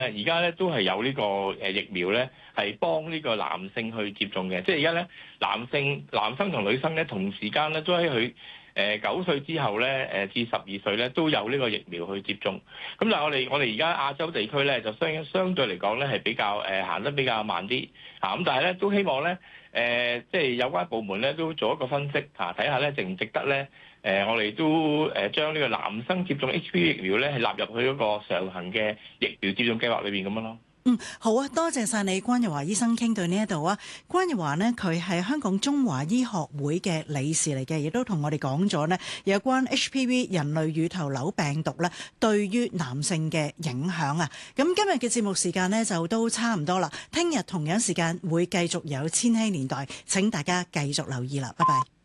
而家咧都係有呢個疫苗咧，係幫呢個男性去接種嘅。即係而家咧，男生同女生咧同時間咧都喺佢9歲之後咧至12歲咧都有呢個疫苗去接種。咁但係我哋而家亞洲地區咧就相對嚟講咧係比較行得比較慢啲嚇。咁但係咧都希望咧即係有關部門咧都做一個分析嚇，睇下咧值唔值得咧我哋都將呢個男生接種 HPV 疫苗咧係納入去嗰個常行嘅疫苗接種計劃裏邊咁樣咯。 好啊，多謝晒你，關日華醫生傾到呢一度啊。關日華呢，佢係香港中華醫學會嘅理事嚟嘅，亦都同我哋講咗呢有關 HPV 人類乳頭瘤病毒咧對於男性嘅影響啊。咁今日嘅節目時間呢，就都差唔多啦，聽日同樣時間會繼續有千禧年代，請大家繼續留意啦，拜拜。